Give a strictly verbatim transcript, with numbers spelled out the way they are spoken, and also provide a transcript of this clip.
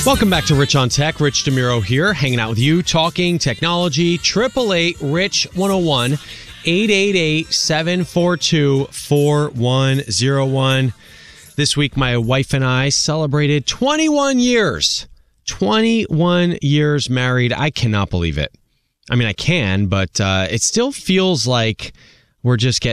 Welcome back to Rich on Tech. Rich DeMuro here, hanging out with you, talking technology. Triple eight Rich one oh one, eight eight eight, seven four two, four one zero one. This week, my wife and I celebrated twenty-one years. twenty-one years married. I cannot believe it. I mean, I can, but uh, it still feels like we're just getting